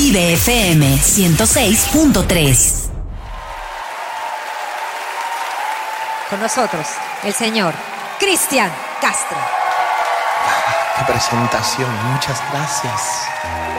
Vive FM 106.3. Con nosotros, el señor Cristian Castro. Qué presentación, muchas gracias.